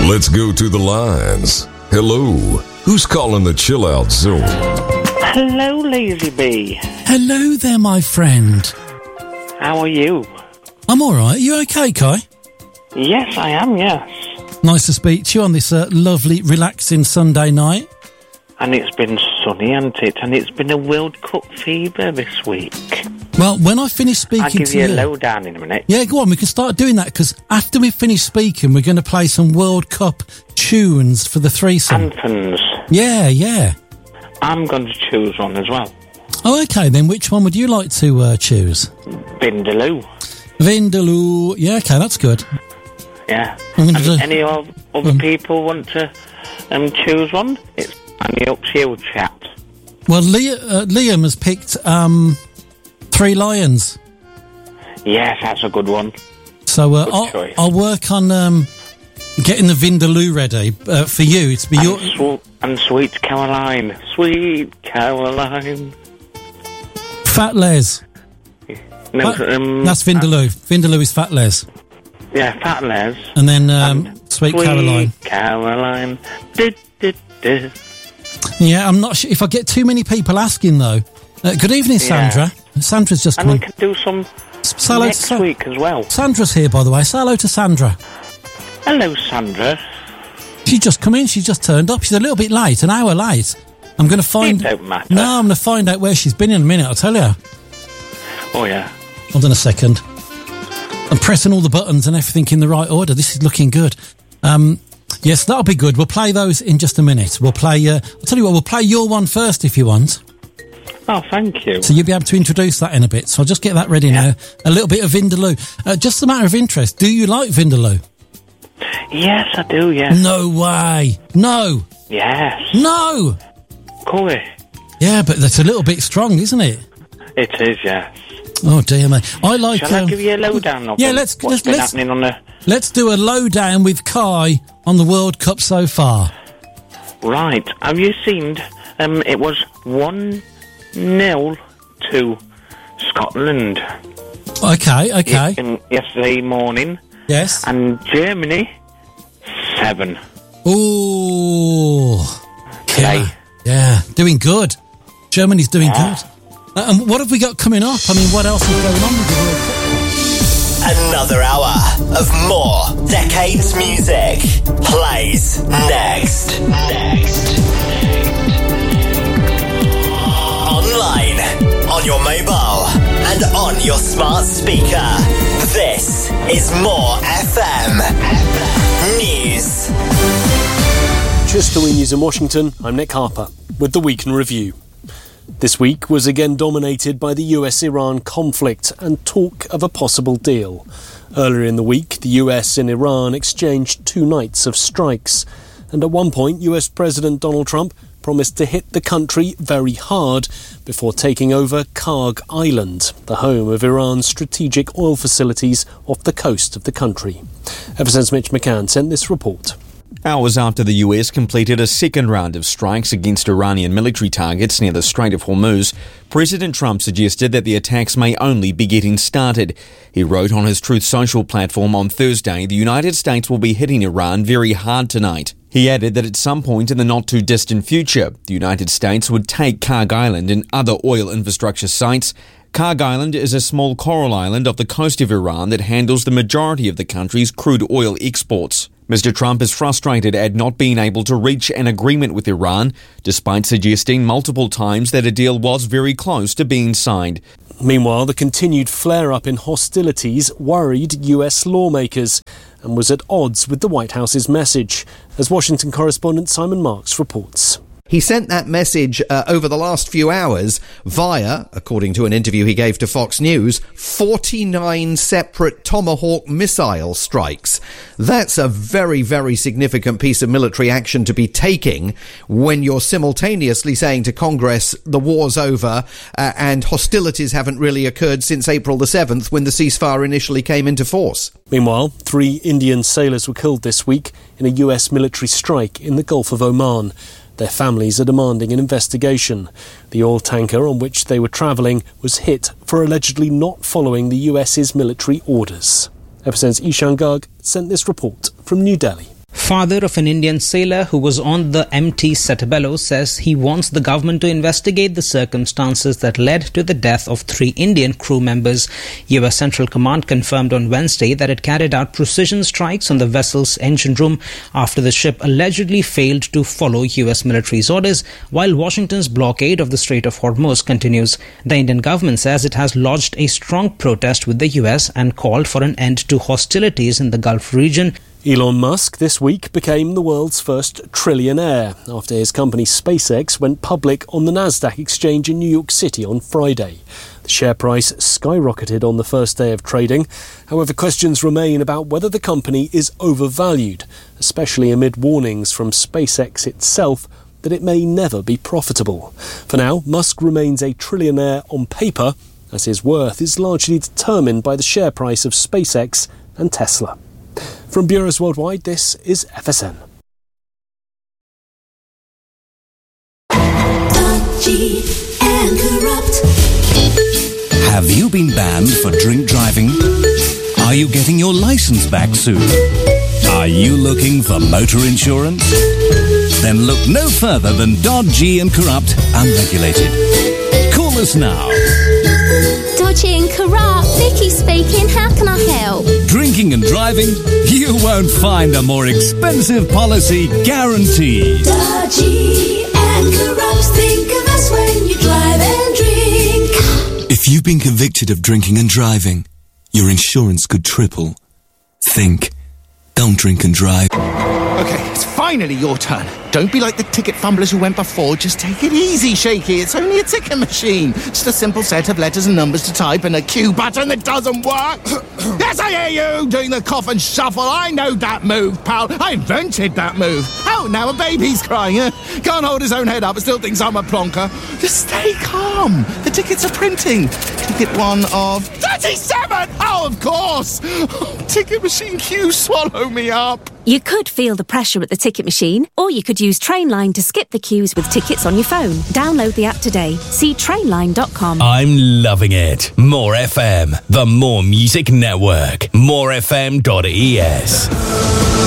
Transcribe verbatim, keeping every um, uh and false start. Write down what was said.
Let's go to the lines. Hello, who's calling the Chill Out Zone? Hello, Lazy Bee. Hello there, my friend. How are you? I'm all right. You okay, Kai? Yes, I am, yes. Nice to speak to you on this uh, lovely, relaxing Sunday night. And it's been sunny, hasn't it? And it's been a World Cup fever this week. Well, when I finish speaking I'll give to you you... a lowdown in a minute. Yeah, go on, we can start doing that, because after we finish speaking, we're going to play some World Cup tunes for the threesome. Anthems. Yeah, yeah. I'm going to choose one as well. Oh, okay, then which one would you like to uh, choose? Vindaloo. Vindaloo. Yeah, okay, that's good. Yeah. I'm gonna and do... any of other um, people want to um, choose one? It's only up to you, chat. Well, Liam, uh, Liam has picked um, Three Lions. Yes, that's a good one. So uh, Good I'll, choice. I'll work on um, getting the Vindaloo ready uh, for you. It's be and, your... sw- and Sweet Caroline. Sweet Caroline. Fat Les. No, Fat- um, that's Vindaloo. Vindaloo is Fat Les. Yeah, Fat Les. And then um, And Sweet, Sweet Caroline. Caroline. Du, du, du. Yeah, I'm not sure if I get too many people asking though. Uh, good evening, Yeah. Sandra. Sandra's just And come we in. can do some Say hello to next Sa- week as well. Sandra's here, by the way. Say hello to Sandra. Hello, Sandra. She just come in. She just turned up. She's a little bit late, an hour late. I'm going to find. It don't matter. No, I'm going to find out where she's been in a minute. I'll tell you. Oh, yeah. Hold on a second. I'm pressing all the buttons and everything in the right order. This is looking good. Um, yes, that'll be good. We'll play those in just a minute. We'll play. Uh, I'll tell you what. We'll play your one first if you want. Oh, thank you. So you'll be able to introduce that in a bit. So I'll just get that ready Yeah. now. A little bit of Vindaloo. Uh, just a matter of interest. Do you like Vindaloo? Yes, I do, yeah. No way. No. Yes. No. Curry. Yeah, but that's a little bit strong, isn't it? It is, yes. Oh dear me. I like. Shall um, I give you a lowdown of yeah, them? let's what's let's been let's, happening on the... let's do a lowdown with Kai on the World Cup so far. Right. Have you seen... Um, it was one nil to Scotland. Okay, okay. In, yesterday morning. Yes. And Germany, seven. Ooh. Today. Yeah, yeah, doing good. Germany's doing Yeah. good. Uh, and what have we got coming up? I mean, what else is going on with the World Cup? Another hour of more Decades music plays next. Next. Online, on your mobile, and on your smart speaker. This is More F M News. Just the news in Washington, I'm Nick Harper with the Week in Review. This week was again dominated by the U S Iran conflict and talk of a possible deal. Earlier in the week, the U S and Iran exchanged two nights of strikes. And at one point, U S President Donald Trump promised to hit the country very hard before taking over Karg Island, the home of Iran's strategic oil facilities off the coast of the country. F S N's Mitch McCann sent this report. Hours after the U S completed a second round of strikes against Iranian military targets near the Strait of Hormuz, President Trump suggested that the attacks may only be getting started. He wrote on his Truth Social platform on Thursday, the United States will be hitting Iran very hard tonight. He added that at some point in the not-too-distant future, the United States would take Karg Island and other oil infrastructure sites. Karg Island is a small coral island off the coast of Iran that handles the majority of the country's crude oil exports. Mister Trump is frustrated at not being able to reach an agreement with Iran, despite suggesting multiple times that a deal was very close to being signed. Meanwhile, the continued flare-up in hostilities worried U S lawmakers and was at odds with the White House's message, as Washington correspondent Simon Marks reports. He sent that message uh, over the last few hours via, according to an interview he gave to Fox News, forty-nine separate Tomahawk missile strikes. That's a very, very significant piece of military action to be taking when you're simultaneously saying to Congress the war's over uh, and hostilities haven't really occurred since April the seventh when the ceasefire initially came into force. Meanwhile, three Indian sailors were killed this week in a U S military strike in the Gulf of Oman. Their families are demanding an investigation. The oil tanker on which they were travelling was hit for allegedly not following the U S's military orders. F S N's Ishan Garg sent this report from New Delhi. father of an Indian sailor who was on the M T Settebello says he wants the government to investigate the circumstances that led to the death of three Indian crew members. U S Central Command confirmed on Wednesday that it carried out precision strikes on the vessel's engine room after the ship allegedly failed to follow U S military's orders, while Washington's blockade of the Strait of Hormuz continues. The Indian government says it has lodged a strong protest with the U S and called for an end to hostilities in the Gulf region. Elon Musk this week became the world's first trillionaire after his company SpaceX went public on the Nasdaq exchange in New York City on Friday. The share price skyrocketed on the first day of trading. However, questions remain about whether the company is overvalued, especially amid warnings from SpaceX itself that it may never be profitable. For now, Musk remains a trillionaire on paper, as his worth is largely determined by the share price of SpaceX and Tesla. From Bureaus Worldwide, this is F S N. Dodgy and corrupt. Have you been banned for drink driving? Are you getting your license back soon? Are you looking for motor insurance? Then look no further than Dodgy and Corrupt Unregulated. Call us now. Dodgy and Corrupt, Vicky speaking, how can I help? Drinking and driving? You won't find a more expensive policy guaranteed. Dodgy and Corrupt, think of us when you drive and drink. If you've been convicted of drinking and driving, your insurance could triple. Think. Don't drink and drive. Okay, it's finally your turn. Don't be like the ticket fumblers who went before. Just take it easy, Shaky. It's only a ticket machine. Just a simple set of letters and numbers to type and a Q button that doesn't work. Yes, I hear you doing the cough and shuffle. I know that move, pal. I invented that move. Oh, now a baby's crying. Uh, can't hold his own head up, still thinks I'm a plonker. Just stay calm. The tickets are printing. Ticket one of thirty-seven. Oh, of course. Oh, ticket machine Q, swallow me up. You could feel the pressure at the ticket machine, or you could use Trainline to skip the queues with tickets on your phone. Download the app today. See trainline dot com. I'm loving it. More F M, the More Music Network. more f m dot e s.